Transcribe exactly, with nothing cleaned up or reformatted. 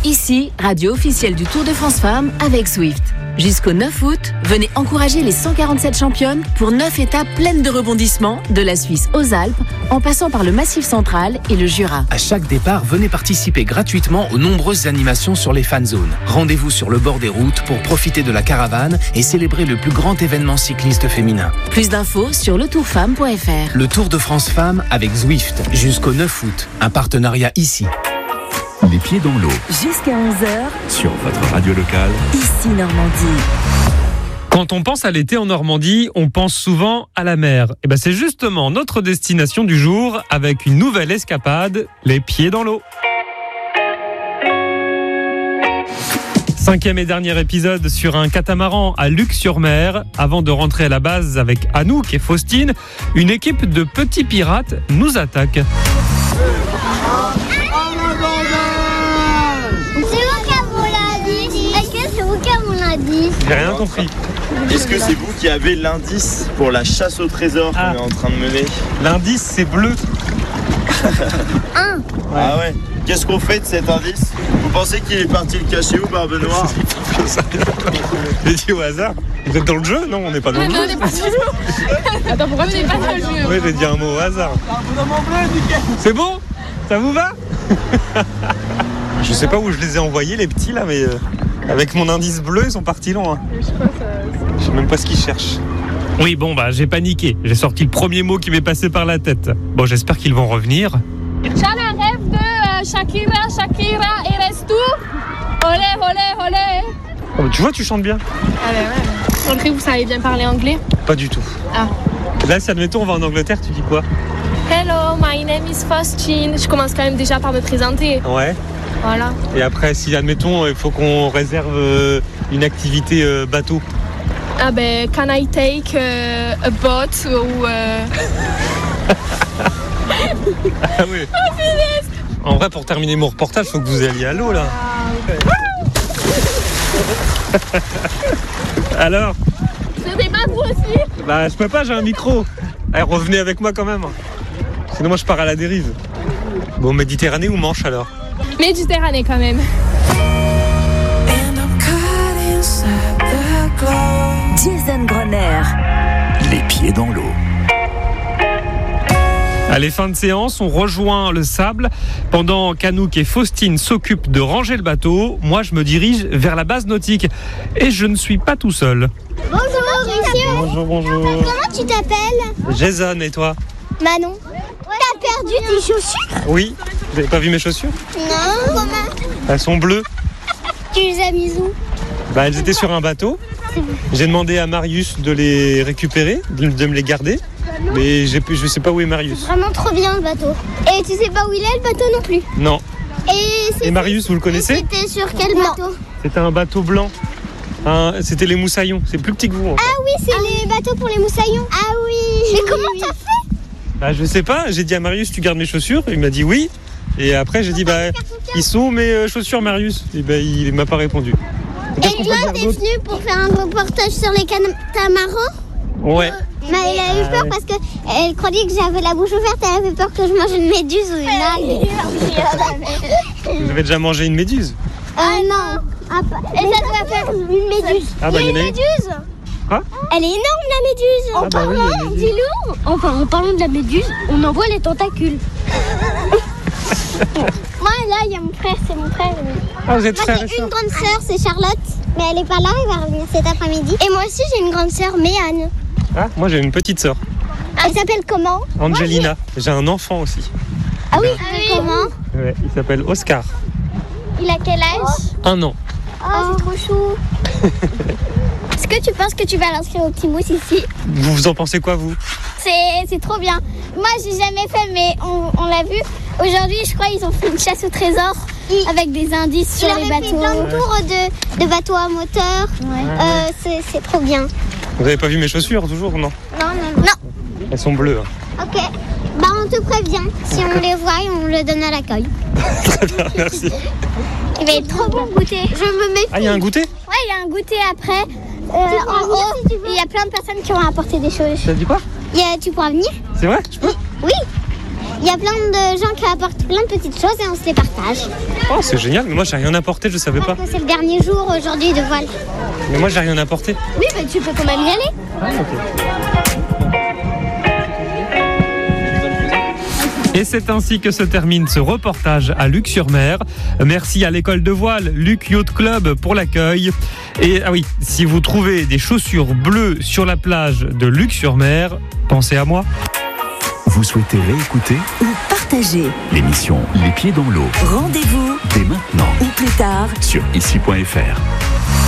Ici, radio officielle du Tour de France Femmes avec Zwift. Jusqu'au neuf août, venez encourager les cent quarante-sept championnes pour neuf étapes pleines de rebondissements, de la Suisse aux Alpes, en passant par le Massif central et le Jura. À chaque départ, venez participer gratuitement aux nombreuses animations sur les fan zones. Rendez-vous sur le bord des routes pour profiter de la caravane et célébrer le plus grand événement cycliste féminin. Plus d'infos sur le tour femme point f r. Le Tour de France Femmes avec Zwift jusqu'au neuf août. Un partenariat ici. Les pieds dans l'eau. Jusqu'à onze heures. Sur votre radio locale. Ici Normandie. Quand on pense à l'été en Normandie, on pense souvent à la mer. Et ben c'est justement notre destination du jour avec une nouvelle escapade, les pieds dans l'eau. Cinquième et dernier épisode sur un catamaran à Luc-sur-Mer. Avant de rentrer à la base avec Anouk et Faustine, une équipe de petits pirates nous attaque. J'ai rien compris. Est-ce que c'est vous qui avez l'indice pour la chasse au trésor ah. qu'on est en train de mener? L'indice, c'est bleu. Un. Ah ouais. Qu'est-ce qu'on fait de cet indice? Vous pensez qu'il est parti le cacher où, Barbe Noire? J'ai dit au hasard. Vous êtes dans le jeu? Non, on n'est pas dans le non, jeu. Non, on n'est pas dans le jeu. Attends, pourquoi tu n'es pas dans le jeu? Oui, j'ai dit un mot au hasard. C'est bon? Ça vous va? Je sais pas où je les ai envoyés, les petits, là, mais... Avec mon indice bleu, ils sont partis loin. Je sais pas, ça... Je sais même pas ce qu'ils cherchent. Oui, bon, bah, j'ai paniqué. J'ai sorti le premier mot qui m'est passé par la tête. Bon, j'espère qu'ils vont revenir. Charles, un rêve de euh, Shakira, Shakira, et reste tout. Olé, olé, olé. Oh, bah, tu vois, tu chantes bien. Ah, ouais, ouais. On cru que vous savez bien parler anglais. Pas du tout. Ah. Là, si admettons, on va en Angleterre, tu dis quoi? Hello, my name is Faustine. Je commence quand même déjà par me présenter. Ouais. Voilà. Et après, si admettons, il faut qu'on réserve euh, une activité euh, bateau. Ah ben, can I take euh, a boat ou... Euh... ah oui. Oh, punaise. En vrai, pour terminer mon reportage, il faut que vous alliez à l'eau, là. Ah. Alors? Je sais pas, vous aussi? Bah, je peux pas, j'ai un micro. Allez, revenez avec moi quand même. Sinon, moi, je pars à la dérive. Bon, Méditerranée ou Manche, alors? Méditerranée quand même. Jason Grosner. Les pieds dans l'eau. Allez, fin de séance, on rejoint le sable. Pendant qu'Anouk et Faustine s'occupent de ranger le bateau, moi je me dirige vers la base nautique. Et je ne suis pas tout seul. Bonjour, monsieur. Bonjour, bonjour. Comment tu t'appelles? Jason, et toi? Manon. T'as perdu tes chaussures? Oui. Vous n'avez pas vu mes chaussures? Non. Comment? Elles sont bleues. Tu les as mises où? Bah, elles étaient sur un bateau. J'ai demandé à Marius de les récupérer, de me les garder. Mais j'ai, je sais pas où est Marius. Vraiment trop bien le bateau. Et tu sais pas où il est le bateau non plus? Non. Et, c'est Et Marius, vous le connaissez? C'était sur quel bateau? C'était un bateau blanc. Un, c'était les Moussaillons. C'est plus petit que vous. En fait. Ah oui, c'est ah. les bateaux pour les Moussaillons. Ah oui. Mais oui, comment oui. t'as fait? Bah, je sais pas. J'ai dit à Marius, tu gardes mes chaussures? Il m'a dit oui. Et après, j'ai dit, bah, ils sont où mes chaussures, Marius? Et bah, il m'a pas répondu. Et toi, t'es venu pour faire un reportage sur les catamarans? Ouais. Mais elle a eu peur parce qu'elle croyait que j'avais la bouche ouverte, elle avait peur que je mange une méduse ou une algue. Vous avez déjà mangé une méduse? Ah non. Ah, et ça doit faire une méduse. Ah bah, il y a une a méduse. Quoi? Elle est énorme la méduse. En ah bah parlant, oui, dis-le. Enfin, en parlant de la méduse, on en voit les tentacules. Moi là, il y a mon frère, c'est mon frère. Ah, vous êtes moi, frère et j'ai soeur. une grande sœur, c'est Charlotte, mais elle est pas là, elle va revenir cet après-midi. Et moi aussi, j'ai une grande sœur, Méane. Ah, moi j'ai une petite sœur. Elle s'appelle comment? Angelina. J'ai... j'ai un enfant aussi. Ah oui, ah oui. Comment? Ouais, il s'appelle Oscar. Il a quel âge? Un an. Oh, oh. C'est trop chou. Est-ce que tu penses que tu vas l'inscrire au petit mousse ici? Vous, vous en pensez quoi, vous? C'est, c'est trop bien. Moi, j'ai jamais fait, mais on, on l'a vu. Aujourd'hui, je crois qu'ils ont fait une chasse au trésor il, avec des indices sur les bateaux. Il a fait plein de tours de, de bateaux à moteur. Ouais. Euh, c'est, c'est trop bien. Vous avez pas vu mes chaussures, toujours, non? Non, non, non. Elles sont bleues. Hein. Ok. Bah, on te prévient. Si on les voit, on le donne à l'accueil. Très bien, merci. Il va être trop bon goûter. Je me méfie. Ah, il y a un goûter? Ouais, il y a un goûter après. Euh, en haut, si il y a plein de personnes qui vont apporter des choses. Ça dit quoi? Il y a, tu pourras venir? C'est vrai? Je peux? Oui. Il y a plein de gens qui apportent plein de petites choses et on se les partage. Oh, c'est génial, mais moi j'ai rien apporté, je savais pas. Parce que c'est le dernier jour aujourd'hui de voile. Mais moi j'ai rien apporté. Oui, mais tu peux quand même y aller. Ah, ok. Et c'est ainsi que se termine ce reportage à Luc-sur-Mer. Merci à l'école de voile Luc Yacht Club pour l'accueil. Et ah oui, si vous trouvez des chaussures bleues sur la plage de Luc-sur-Mer, pensez à moi. Vous souhaitez réécouter Ou partager. l'émission Les Pieds dans l'eau Rendez-vous dès maintenant ou plus tard sur ici point f r.